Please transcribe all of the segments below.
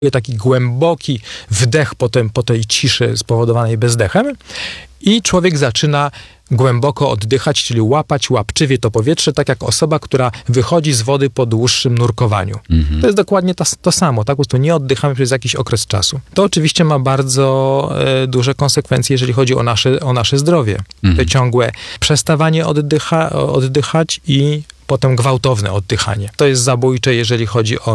taki głęboki wdech po tej ciszy spowodowanej bezdechem i człowiek zaczyna głęboko oddychać, czyli łapać łapczywie to powietrze, tak jak osoba, która wychodzi z wody po dłuższym nurkowaniu. To jest dokładnie to samo, tak? Po prostu nie oddychamy przez jakiś okres czasu. To oczywiście ma bardzo duże konsekwencje, jeżeli chodzi o nasze zdrowie. To ciągłe przestawanie oddychać i potem gwałtowne oddychanie. To jest zabójcze, jeżeli chodzi o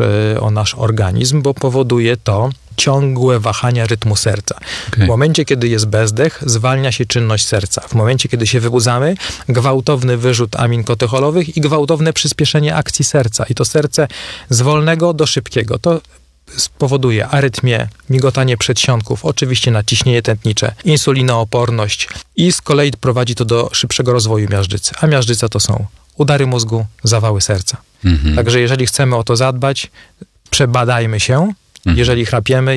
nasz organizm, bo powoduje to ciągłe wahania rytmu serca. W momencie, kiedy jest bezdech, zwalnia się czynność serca. W momencie, kiedy się wybudzamy, gwałtowny wyrzut amin katecholowych i gwałtowne przyspieszenie akcji serca. I to serce z wolnego do szybkiego. To spowoduje arytmię, migotanie przedsionków, oczywiście nadciśnienie tętnicze, insulinooporność i z kolei prowadzi to do szybszego rozwoju miażdżycy. A miażdżyca to są udary mózgu, zawały serca. Także jeżeli chcemy o to zadbać, przebadajmy się. Jeżeli chrapiemy,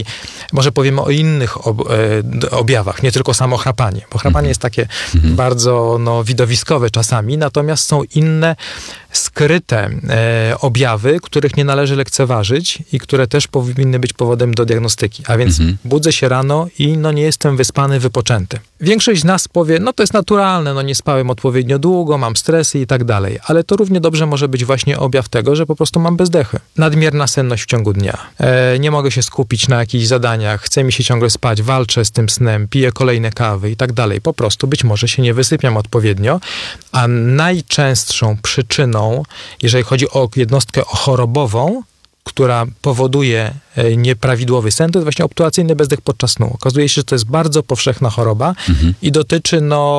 może powiemy o innych objawach, nie tylko samo chrapanie, bo chrapanie jest takie bardzo widowiskowe czasami, natomiast są inne skryte objawy, których nie należy lekceważyć i które też powinny być powodem do diagnostyki. A więc budzę się rano i nie jestem wyspany, wypoczęty. Większość z nas powie, to jest naturalne, nie spałem odpowiednio długo, mam stresy i tak dalej, ale to równie dobrze może być właśnie objaw tego, że po prostu mam bezdechy. Nadmierna senność w ciągu dnia. Nie mogę się skupić na jakichś zadaniach, chce mi się ciągle spać, walczę z tym snem, piję kolejne kawy i tak dalej. Po prostu być może się nie wysypiam odpowiednio, a najczęstszą przyczyną, jeżeli chodzi o jednostkę chorobową, która powoduje nieprawidłowy sen, to jest właśnie obturacyjny bezdech podczas snu. Okazuje się, że to jest bardzo powszechna choroba i dotyczy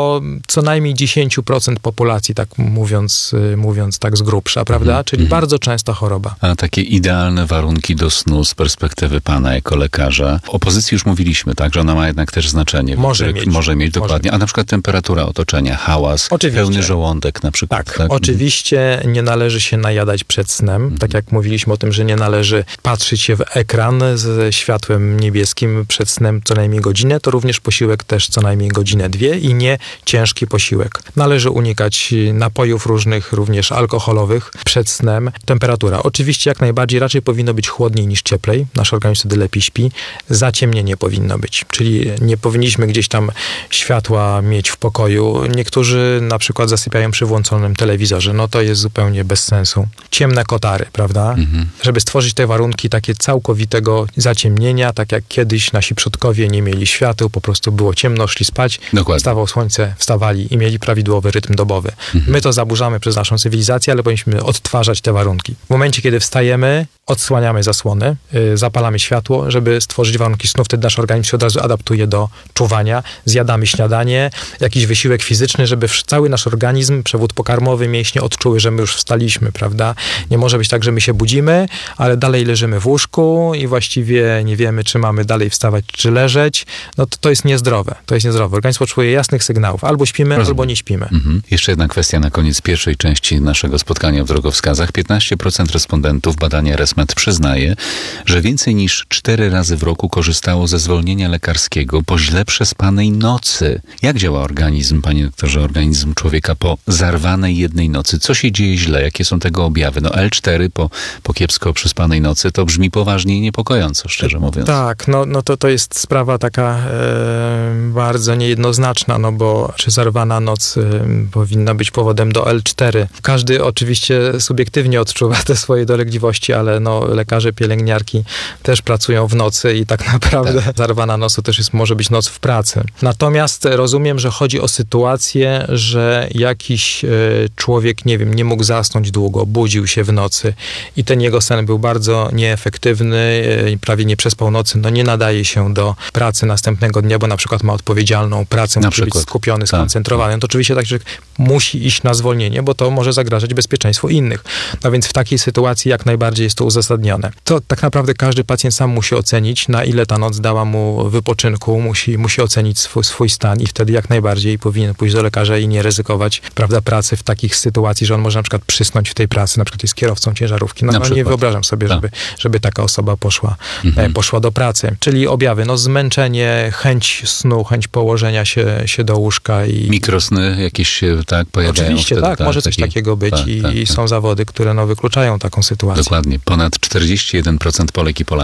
co najmniej 10% populacji, tak mówiąc tak z grubsza, prawda? Czyli bardzo częsta choroba. A takie idealne warunki do snu z perspektywy pana jako lekarza. O pozycji już mówiliśmy, tak? Że ona ma jednak też znaczenie. Może mieć, dokładnie. A na przykład temperatura otoczenia, hałas, pełny żołądek na przykład. Tak? Oczywiście nie należy się najadać przed snem. Tak jak mówiliśmy o tym, że nie należy patrzeć się w ekran ze światłem niebieskim przed snem co najmniej godzinę, to również posiłek też co najmniej godzinę, 2 i nie ciężki posiłek. Należy unikać napojów różnych, również alkoholowych przed snem. Temperatura. Oczywiście jak najbardziej raczej powinno być chłodniej niż cieplej. Nasz organizm wtedy lepiej śpi. Zaciemnienie powinno być. Czyli nie powinniśmy gdzieś tam światła mieć w pokoju. Niektórzy na przykład zasypiają przy włączonym telewizorze. To jest zupełnie bez sensu. Ciemne kotary, prawda? Żeby stworzyć te warunki takie całkowitego zaciemnienia, tak jak kiedyś nasi przodkowie nie mieli świateł, po prostu było ciemno, szli spać, wstawało słońce, wstawali i mieli prawidłowy rytm dobowy. My to zaburzamy przez naszą cywilizację, ale powinniśmy odtwarzać te warunki. W momencie, kiedy wstajemy, odsłaniamy zasłony, zapalamy światło, żeby stworzyć warunki snu, wtedy nasz organizm się od razu adaptuje do czuwania, zjadamy śniadanie, jakiś wysiłek fizyczny, żeby cały nasz organizm, przewód pokarmowy, mięśnie odczuły, że my już wstaliśmy, prawda? Nie może być tak, że my się budzimy, ale dalej leżymy w łóżku i właściwie nie wiemy, czy mamy dalej wstawać, czy leżeć. To jest niezdrowe. Organizm potrzebuje jasnych sygnałów. Albo śpimy, albo nie śpimy. Jeszcze jedna kwestia na koniec pierwszej części naszego spotkania w drogowskazach. 15% respondentów badania ResMed przyznaje, że więcej niż 4 razy w roku korzystało ze zwolnienia lekarskiego po źle przespanej nocy. Jak działa organizm, panie doktorze, organizm człowieka po zarwanej jednej nocy? Co się dzieje źle? Jakie są tego objawy? L4 po kiepsko przespanej nocy to brzmi poważnie i niepokojąco, szczerze mówiąc. Tak, to jest sprawa taka bardzo niejednoznaczna, bo czy zarwana noc powinna być powodem do L4. Każdy oczywiście subiektywnie odczuwa te swoje dolegliwości, ale lekarze, pielęgniarki też pracują w nocy i tak naprawdę zarwana noc to też może być noc w pracy. Natomiast rozumiem, że chodzi o sytuację, że jakiś człowiek, nie mógł zasnąć długo, budził się w nocy i ten jego sen był bardzo nieefektywny i prawie nie przespał nocy, nie nadaje się do pracy następnego dnia, bo na przykład ma odpowiedzialną pracę, musi być skupiony, skoncentrowany. To oczywiście taki człowiek musi iść na zwolnienie, bo to może zagrażać bezpieczeństwu innych. Więc w takiej sytuacji jak najbardziej jest to uzasadnione. To tak naprawdę każdy pacjent sam musi ocenić, na ile ta noc dała mu wypoczynku, musi ocenić swój stan i wtedy jak najbardziej powinien pójść do lekarza i nie ryzykować, pracy w takich sytuacji, że on może na przykład przysnąć w tej pracy, na przykład jest kierowcą ciężarówki. Nie wyobrażam wyobrażam sobie, żeby taka osoba poszła do pracy. Czyli objawy, zmęczenie, chęć snu, chęć położenia się do łóżka i... Mikrosny jakieś się pojawiają. Oczywiście, wtedy, może coś takiego być i są zawody, które wykluczają taką sytuację. Dokładnie. Ponad 41% Polek i Polaków